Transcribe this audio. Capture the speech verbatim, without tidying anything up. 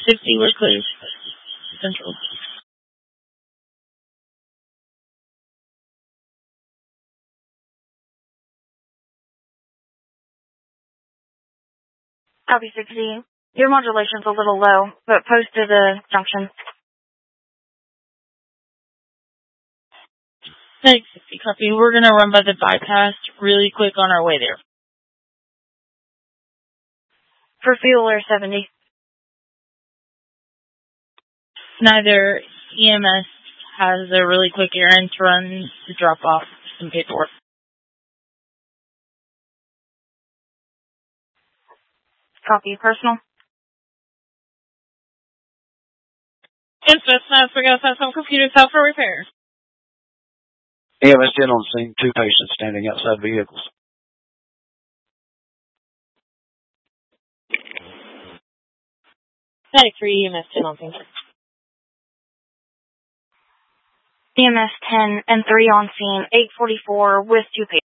sixty, we're clear. Central. Copy sixty. Your modulation's a little low, but post to the junction. Thanks, sixty, copy. We're going to run by the bypass really quick on our way there. For fuel or seventy? Neither. E M S has a really quick errand to run to drop off some paperwork. Copy. Personal? Infest, we got some computers out for repair. E M S ten on scene, two patients standing outside vehicles. ninety-three, E M S ten on scene. E M S ten and three on scene, eight forty-four with two patients.